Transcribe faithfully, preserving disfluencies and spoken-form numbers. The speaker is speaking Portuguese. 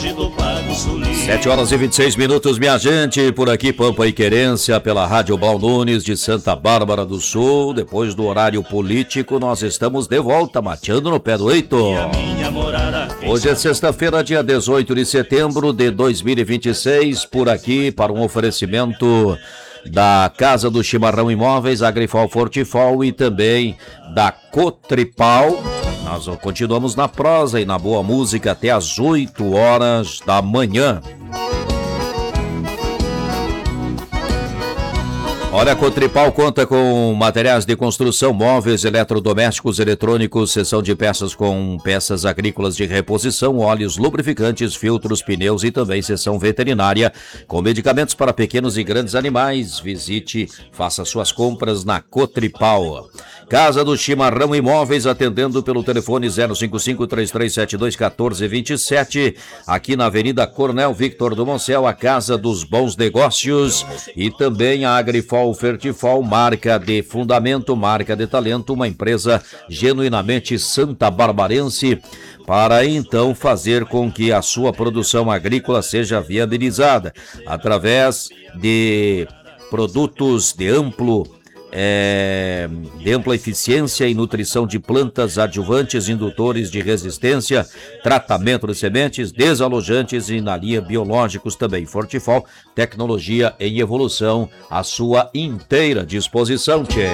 longe do Pago Sul. sete horas e vinte e seis minutos, minha gente, por aqui Pampa e Querência, pela Rádio Bal Nunes de Santa Bárbara do Sul. Depois do horário político, nós estamos de volta, mateando no pé do eito. Hoje é sexta-feira, dia dezoito de setembro de dois mil e vinte e seis, por aqui para um oferecimento da Casa do Chimarrão Imóveis, Agrifal Fortifal e também da Cotripal. Nós continuamos na prosa e na boa música até às oito horas da manhã. Olha, a Cotripal conta com materiais de construção, móveis, eletrodomésticos, eletrônicos, seção de peças com peças agrícolas de reposição, óleos, lubrificantes, filtros, pneus e também seção veterinária com medicamentos para pequenos e grandes animais. Visite, faça suas compras na Cotripal. Casa do Chimarrão Imóveis, atendendo pelo telefone zero cinco cinco, três três sete dois, um quatro dois sete, aqui na Avenida Coronel Victor do Moncel, a Casa dos Bons Negócios, e também a Agrifal Fertifal, marca de fundamento, marca de talento, uma empresa genuinamente santabarbarense, para então fazer com que a sua produção agrícola seja viabilizada através de produtos de amplo É, de ampla eficiência e nutrição de plantas, adjuvantes, indutores de resistência, tratamento de sementes, desalojantes e na linha biológicos também. Fortifal, tecnologia em evolução à sua inteira disposição, tchê.